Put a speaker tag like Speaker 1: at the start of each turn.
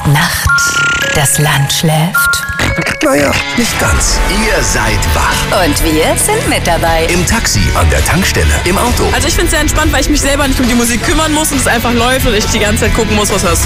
Speaker 1: ist Nacht, das Land schläft.
Speaker 2: Naja, nicht ganz. Ihr seid wach.
Speaker 1: Und wir sind mit dabei.
Speaker 2: Im Taxi, an der Tankstelle, im Auto.
Speaker 3: Also ich finde es sehr entspannt, weil ich mich selber nicht um die Musik kümmern muss und es einfach läuft und ich die ganze Zeit gucken muss, was hörst